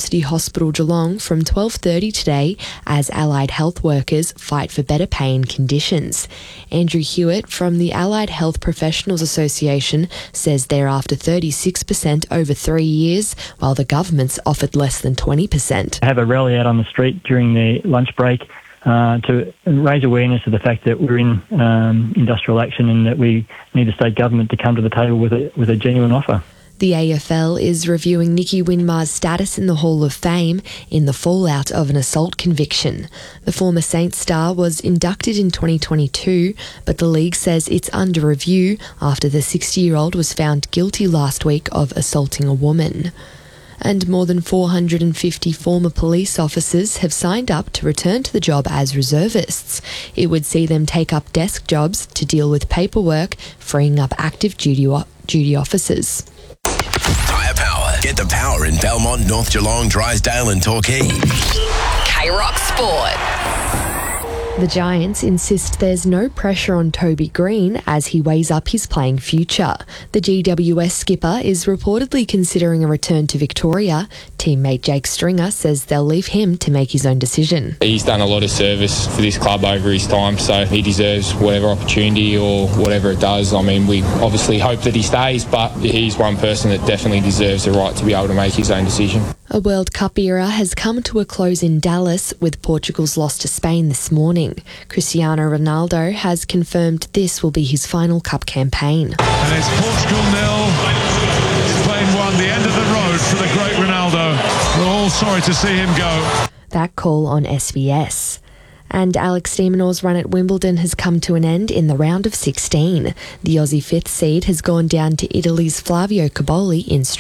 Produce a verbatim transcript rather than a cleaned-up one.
University Hospital Geelong from twelve thirty today as allied health workers fight for better pay and conditions. Andrew Hewitt from the Allied Health Professionals Association says they're after thirty-six percent over three years, while the government's offered less than twenty percent. Have a rally out on the street during the lunch break Uh, to raise awareness of the fact that we're in um, industrial action and that we need the state government to come to the table with a, with a genuine offer. The A F L is reviewing Nicky Winmar's status in the Hall of Fame in the fallout of an assault conviction. The former Saints star was inducted in twenty twenty-two, but the league says it's under review after the sixty-year-old was found guilty last week of assaulting a woman. And more than four hundred fifty former police officers have signed up to return to the job as reservists. It would see them take up desk jobs to deal with paperwork, freeing up active duty, o- duty officers. Tyre Power. Get the power in Belmont, North Geelong, Drysdale and Torquay. K-Rock Sport. The Giants insist there's no pressure on Toby Green as he weighs up his playing future. The G W S skipper is reportedly considering a return to Victoria. Teammate Jake Stringer says they'll leave him to make his own decision. He's done a lot of service for this club over his time, so he deserves whatever opportunity or whatever it does. I mean, we obviously hope that he stays, but he's one person that definitely deserves the right to be able to make his own decision. A World Cup era has come to a close in Dallas with Portugal's loss to Spain this morning. Cristiano Ronaldo has confirmed this will be his final Cup campaign. And it's Portugal nil, Spain one, the end of the road for the great Ronaldo. We're all sorry to see him go. That call on S B S. And Alex de Minaur's run at Wimbledon has come to an end in the round of sixteen. The Aussie fifth seed has gone down to Italy's Flavio Cobolli in